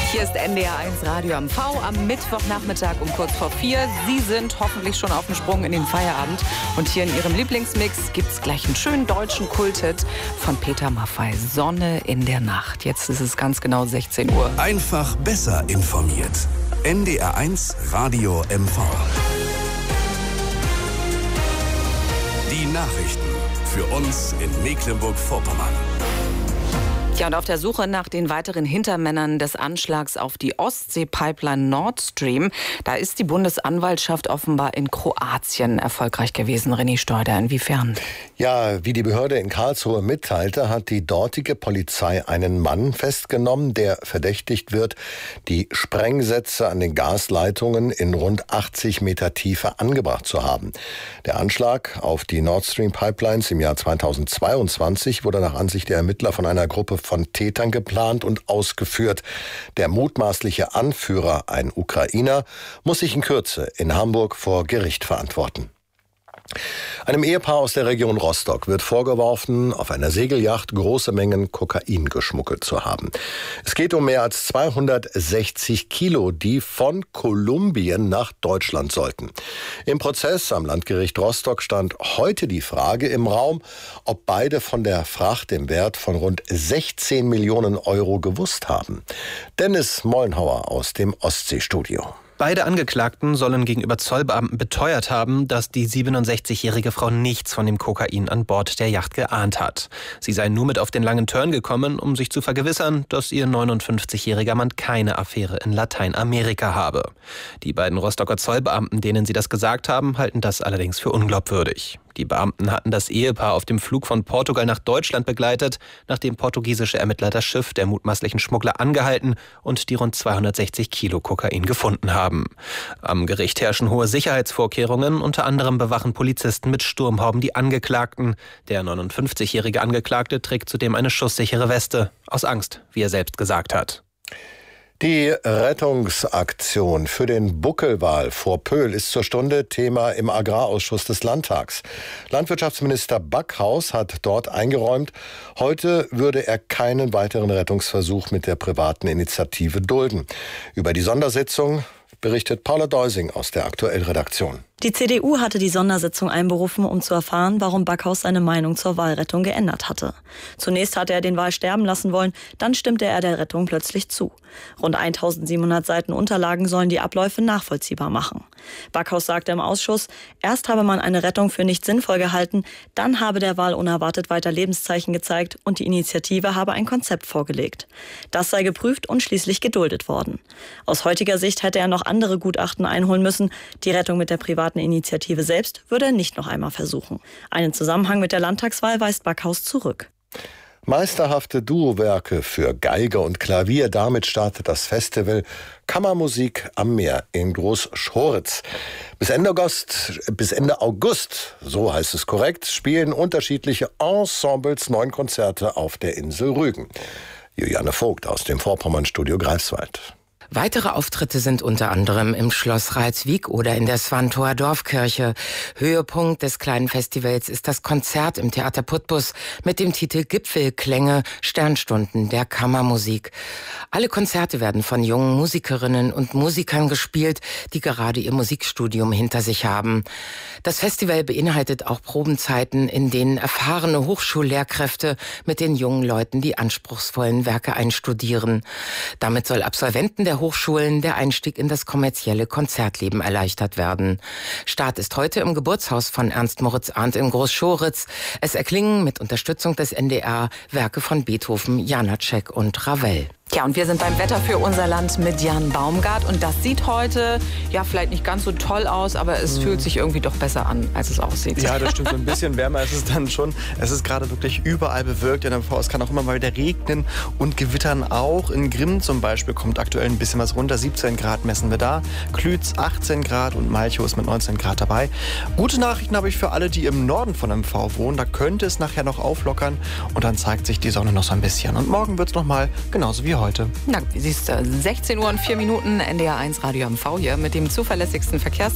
Hier ist NDR1 Radio MV am Mittwochnachmittag um kurz vor 4. Sie sind hoffentlich schon auf dem Sprung in den Feierabend. Und hier in Ihrem Lieblingsmix gibt es gleich einen schönen deutschen Kulthit von Peter Maffay. Sonne in der Nacht. Jetzt ist es ganz genau 16 Uhr. Einfach besser informiert. NDR1 Radio MV. Die Nachrichten für uns in Mecklenburg-Vorpommern. Ja, und auf der Suche nach den weiteren Hintermännern des Anschlags auf die Ostsee-Pipeline Nord Stream, da ist die Bundesanwaltschaft offenbar in Kroatien erfolgreich gewesen. René Steuder, inwiefern? Ja, wie die Behörde in Karlsruhe mitteilte, hat die dortige Polizei einen Mann festgenommen, der verdächtigt wird, die Sprengsätze an den Gasleitungen in rund 80 Meter Tiefe angebracht zu haben. Der Anschlag auf die Nord Stream Pipelines im Jahr 2022 wurde nach Ansicht der Ermittler von einer Gruppe von Tätern geplant und ausgeführt. Der mutmaßliche Anführer, ein Ukrainer, muss sich in Kürze in Hamburg vor Gericht verantworten. Einem Ehepaar aus der Region Rostock wird vorgeworfen, auf einer Segelyacht große Mengen Kokain geschmuggelt zu haben. Es geht um mehr als 260 Kilo, die von Kolumbien nach Deutschland sollten. Im Prozess am Landgericht Rostock stand heute die Frage im Raum, ob beide von der Fracht im Wert von rund 16 Millionen Euro gewusst haben. Dennis Mollenhauer aus dem Ostseestudio. Beide Angeklagten sollen gegenüber Zollbeamten beteuert haben, dass die 67-jährige Frau nichts von dem Kokain an Bord der Yacht geahnt hat. Sie sei nur mit auf den langen Turn gekommen, um sich zu vergewissern, dass ihr 59-jähriger Mann keine Affäre in Lateinamerika habe. Die beiden Rostocker Zollbeamten, denen sie das gesagt haben, halten das allerdings für unglaubwürdig. Die Beamten hatten das Ehepaar auf dem Flug von Portugal nach Deutschland begleitet, nachdem portugiesische Ermittler das Schiff der mutmaßlichen Schmuggler angehalten und die rund 260 Kilo Kokain gefunden haben. Am Gericht herrschen hohe Sicherheitsvorkehrungen, unter anderem bewachen Polizisten mit Sturmhauben die Angeklagten. Der 59-jährige Angeklagte trägt zudem eine schusssichere Weste, aus Angst, wie er selbst gesagt hat. Die Rettungsaktion für den Buckelwal vor Pöhl ist zur Stunde Thema im Agrarausschuss des Landtags. Landwirtschaftsminister Backhaus hat dort eingeräumt, heute würde er keinen weiteren Rettungsversuch mit der privaten Initiative dulden. Über die Sondersitzung berichtet Paula Deusing aus der Aktuell-Redaktion. Die CDU hatte die Sondersitzung einberufen, um zu erfahren, warum Backhaus seine Meinung zur Walrettung geändert hatte. Zunächst hatte er den Wal sterben lassen wollen, dann stimmte er der Rettung plötzlich zu. Rund 1700 Seiten Unterlagen sollen die Abläufe nachvollziehbar machen. Backhaus sagte im Ausschuss, erst habe man eine Rettung für nicht sinnvoll gehalten, dann habe der Wal unerwartet weiter Lebenszeichen gezeigt und die Initiative habe ein Konzept vorgelegt. Das sei geprüft und schließlich geduldet worden. Aus heutiger Sicht hätte er noch andere Gutachten einholen müssen. Die Rettung mit der privaten Initiative selbst würde er nicht noch einmal versuchen. Einen Zusammenhang mit der Landtagswahl weist Backhaus zurück. Meisterhafte Duowerke für Geige und Klavier. Damit startet das Festival Kammermusik am Meer in Großschoritz. Bis Ende August, so heißt es korrekt, spielen unterschiedliche Ensembles 9 Konzerte auf der Insel Rügen. Juliane Vogt aus dem Vorpommern-Studio Greifswald. Weitere Auftritte sind unter anderem im Schloss Reitswiek oder in der Svantower Dorfkirche. Höhepunkt des kleinen Festivals ist das Konzert im Theater Putbus mit dem Titel Gipfelklänge, Sternstunden der Kammermusik. Alle Konzerte werden von jungen Musikerinnen und Musikern gespielt, die gerade ihr Musikstudium hinter sich haben. Das Festival beinhaltet auch Probenzeiten, in denen erfahrene Hochschullehrkräfte mit den jungen Leuten die anspruchsvollen Werke einstudieren. Damit soll Absolventen der Hochschulen der Einstieg in das kommerzielle Konzertleben erleichtert werden. Start ist heute im Geburtshaus von Ernst Moritz Arndt in Großschoritz. Es erklingen mit Unterstützung des NDR Werke von Beethoven, Janáček und Ravel. Ja, und wir sind beim Wetter für unser Land mit Jan Baumgart. Und das sieht heute, ja, vielleicht nicht ganz so toll aus, aber es fühlt sich irgendwie doch besser an, als es aussieht. Ja, das stimmt. So ein bisschen wärmer ist es dann schon. Es ist gerade wirklich überall bewölkt. Es kann auch immer mal wieder regnen und gewittern auch. In Grimm zum Beispiel kommt aktuell ein bisschen was runter. 17 Grad messen wir da. Klütz 18 Grad und Malchow ist mit 19 Grad dabei. Gute Nachrichten habe ich für alle, die im Norden von MV wohnen. Da könnte es nachher noch auflockern und dann zeigt sich die Sonne noch so ein bisschen. Und morgen wird es nochmal genauso wie heute. Na, siehst du, 16 Uhr und 4 Minuten, NDR1 Radio MV hier mit dem zuverlässigsten Verkehrs